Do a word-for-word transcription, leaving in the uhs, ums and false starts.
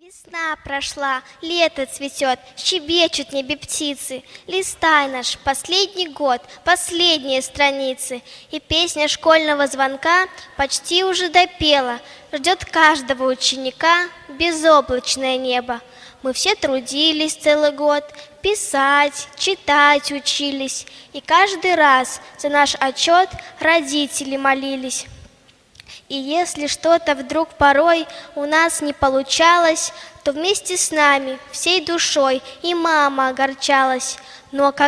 Весна прошла, лето цветет, щебечут небе птицы. Листай наш последний год, последние страницы. И песня школьного звонка почти уже допела. Ждет каждого ученика безоблачное небо. Мы все трудились целый год, писать, читать учились. И каждый раз за наш отчет родители молились. И если что-то вдруг порой у нас не получалось, то вместе с нами, всей душой, и мама огорчалась. Но как